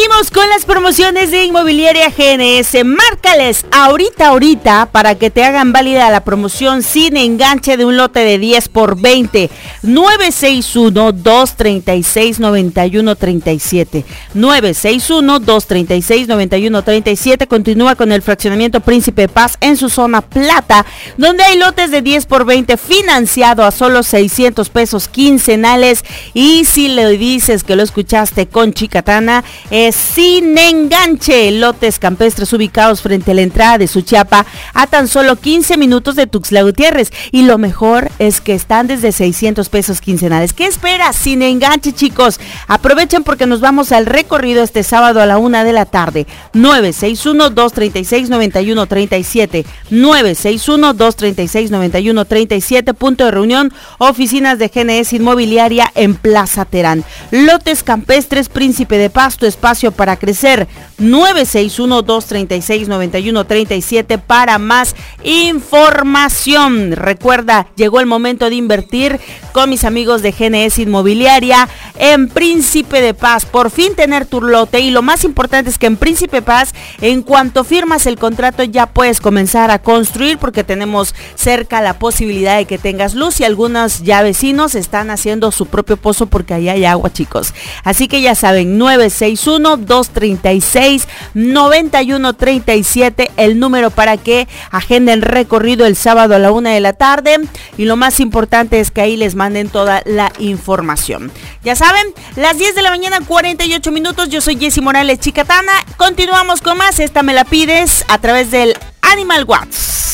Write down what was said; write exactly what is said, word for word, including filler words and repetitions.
Seguimos con las promociones de Inmobiliaria G N S. Márcales ahorita, ahorita, para que te hagan válida la promoción sin enganche de un lote de diez por veinte. nueve seis uno, dos tres seis, nueve uno tres siete. nueve seis uno, dos tres seis, nueve uno tres siete. Continúa con el fraccionamiento Príncipe Paz en su zona plata, donde hay lotes de diez por veinte financiado a solo seiscientos pesos quincenales. Y si le dices que lo escuchaste con Chicatana, es sin enganche. Lotes campestres ubicados frente a la entrada de Suchiapa a tan solo quince minutos de Tuxtla Gutiérrez. Y lo mejor es que están desde seiscientos pesos quincenales. ¿Qué esperas? Sin enganche, chicos. Aprovechen porque nos vamos al recorrido este sábado a la una de la tarde. nueve seis uno, dos tres seis, nueve uno tres siete. nueve seis uno, dos tres seis, nueve uno tres siete. Punto de reunión, oficinas de G N S Inmobiliaria en Plaza Terán. Lotes campestres Príncipe de Paz, tu espacio para crecer. nueve seis uno, dos tres seis, nueve uno tres siete para más información. Recuerda, llegó el momento de invertir con mis amigos de G N S Inmobiliaria en Príncipe de Paz. Por fin tener tu lote, y lo más importante es que en Príncipe Paz, en cuanto firmas el contrato, ya puedes comenzar a construir, porque tenemos cerca la posibilidad de que tengas luz, y algunos ya vecinos están haciendo su propio pozo porque ahí hay agua, chicos. Así que ya saben, nueve seis uno, dos tres seis, nueve uno tres siete, el número para que agenden recorrido el sábado a la una de la tarde, y lo más importante es que ahí les manden toda la información. Ya saben, las diez de la mañana, cuarenta y ocho minutos, yo soy Jessy Morales Chicatana. Continuamos con más, esta me la pides a través del Animal Watts.